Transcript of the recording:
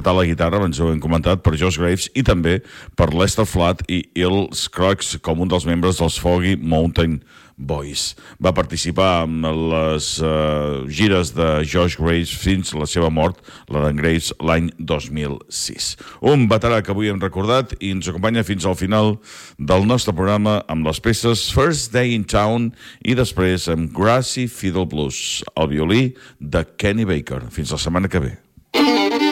interpretar la guitarra, abans ho hem comentat, per Josh Graves i també per Lester Flatt i Earl Scruggs com un dels membres dels Foggy Mountain Boys. Va participar en les gires de Josh Graves fins a la seva mort, la d'en Graves, l'any 2006. Un veterà que avui hem recordat i ens acompanya fins al final del nostre programa amb les peces First Day in Town i després amb Grassy Fiddle Blues, el violí de Kenny Baker. Fins la setmana que ve.